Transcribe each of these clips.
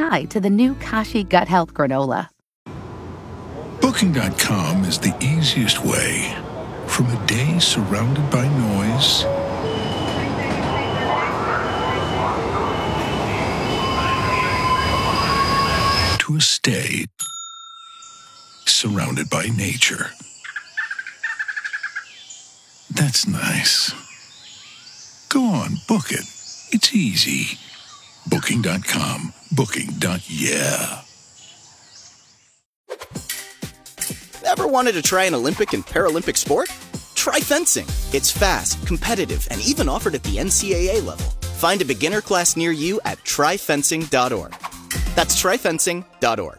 hi to the new Kashi Gut Health Granola. Booking.com is the easiest way. From a day surrounded by noise to a stay surrounded by nature. That's nice. Go on, book it. It's easy. Booking.com. Booking.yeah. Ever wanted to try an Olympic and Paralympic sport? Try fencing. It's fast, competitive, and even offered at the NCAA level. Find a beginner class near you at tryfencing.org. That's tryfencing.org.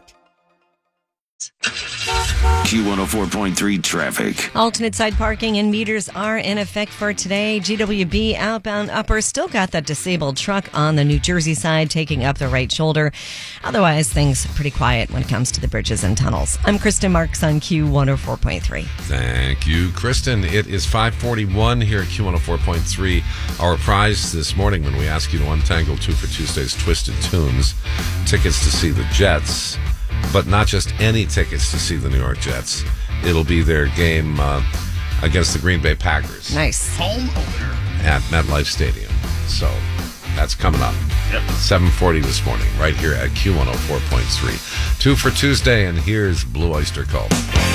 Q104.3 traffic. Alternate side parking and meters are in effect for today. GWB outbound upper still got that disabled truck on the New Jersey side taking up the right shoulder. Otherwise, things pretty quiet when it comes to the bridges and tunnels. I'm Kristen Marks on Q104.3. Thank you, Kristen. It is 5:41 here at Q104.3. Our prize this morning when we ask you to untangle 2 for Tuesday's Twisted Tunes. Tickets to see the Jets. But not just any tickets to see the New York Jets. It'll be their game against the Green Bay Packers. Nice. Home opener at MetLife Stadium. So that's coming up. Yep. 7:40 this morning, right here at Q104.3. 2 for Tuesday, and here's Blue Oyster Cult.